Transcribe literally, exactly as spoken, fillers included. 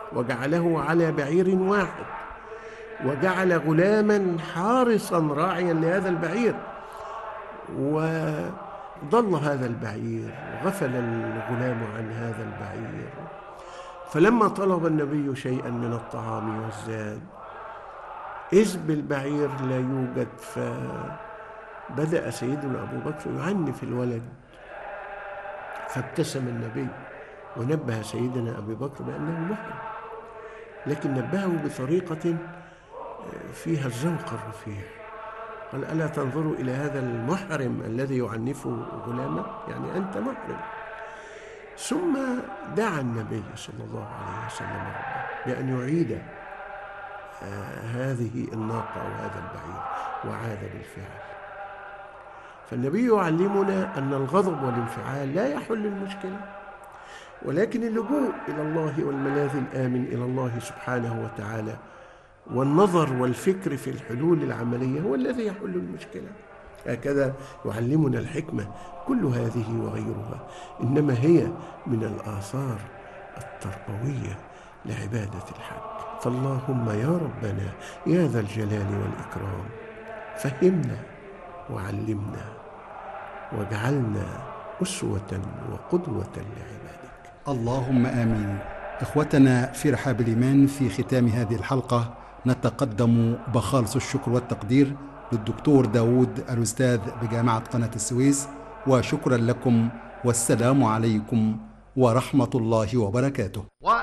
وجعله على بعير واحد، وجعل غلاما حارسا راعيا لهذا البعير، وضل هذا البعير وغفل الغلام عن هذا البعير. فلما طلب النبي شيئا من الطعام والزاد إذ بالبعير لا يوجد، فبدأ سيدنا أبو بكر يعنف الولد، فابتسم النبي ونبه سيدنا أبي بكر بأنه محرم، لكن نبهه بطريقة فيها الذوق الرفيع. قال: ألا تنظروا إلى هذا المحرم الذي يعنفه غلامه؟ يعني أنت محرم. ثم دعا النبي صلى الله عليه وسلم ربه بأن يعيد آه هذه الناقة أو هذا البعير، وعاد بالفعل. فالنبي يعلمنا أن الغضب والانفعال لا يحل المشكلة، ولكن اللجوء إلى الله والملاذ الآمن إلى الله سبحانه وتعالى والنظر والفكر في الحلول العملية هو الذي يحل المشكلة. هكذا يعلمنا الحكمة. كل هذه وغيرها إنما هي من الآثار التربوية لعبادة الحج. فاللهم يا ربنا يا ذا الجلال والإكرام فهمنا وعلمنا واجعلنا أسوة وقدوة لعبادك. اللهم آمين. إخوتنا في رحاب الإيمان، في ختام هذه الحلقة نتقدم بخالص الشكر والتقدير للدكتور داود الأستاذ بجامعة قناة السويس، وشكرا لكم، والسلام عليكم ورحمة الله وبركاته.